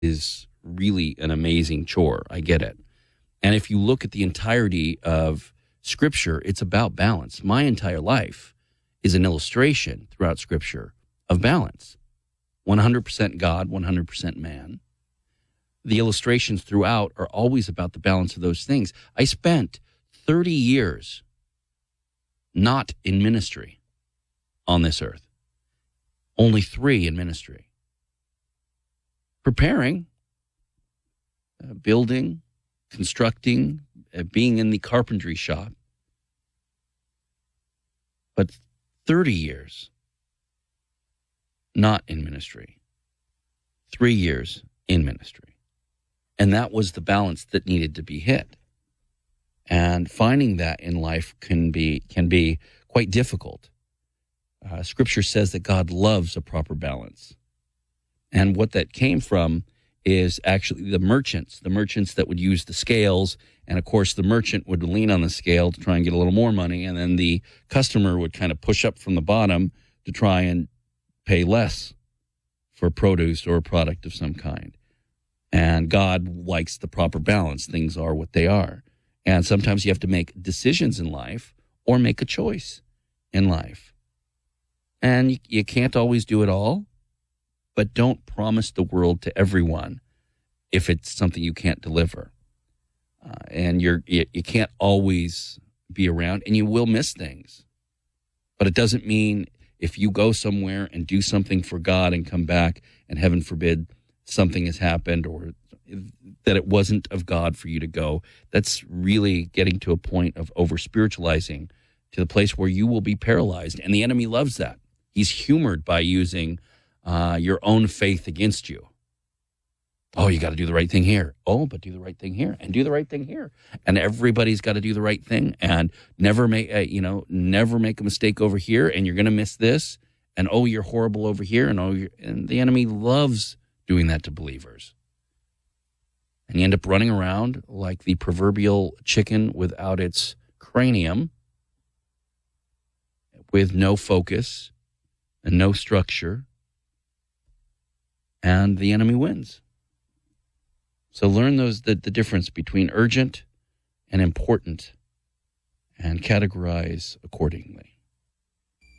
is really an amazing chore. I get it. And if you look at the entirety of Scripture, it's about balance. My entire life is an illustration throughout Scripture of balance. 100% God, 100% man. The illustrations throughout are always about the balance of those things. I spent 30 years not in ministry on this earth. Only 3 in ministry. Preparing, building, constructing, being in the carpentry shop. But 30 years not in ministry. 3 years in ministry. And that was the balance that needed to be hit. And finding that in life can be quite difficult. Scripture says that God loves a proper balance. And what that came from is actually the merchants that would use the scales. And of course, the merchant would lean on the scale to try and get a little more money. And then the customer would kind of push up from the bottom to try and pay less for produce or a product of some kind. And God likes the proper balance. Things are what they are. And sometimes you have to make decisions in life or make a choice in life. And you can't always do it all, but don't promise the world to everyone if it's something you can't deliver. And you can't always be around, and you will miss things. But it doesn't mean if you go somewhere and do something for God and come back, and heaven forbid something has happened or that it wasn't of God for you to go, that's really getting to a point of over-spiritualizing to the place where you will be paralyzed. And the enemy loves that. He's humored by using your own faith against you. Oh, you got to do the right thing here. Oh, but do the right thing here and do the right thing here. And everybody's got to do the right thing and never make a mistake over here. And you're going to miss this. And oh, you're horrible over here. And the enemy loves doing that to believers. And you end up running around like the proverbial chicken without its cranium, with no focus and no structure. And the enemy wins. So learn the difference between urgent and important and categorize accordingly.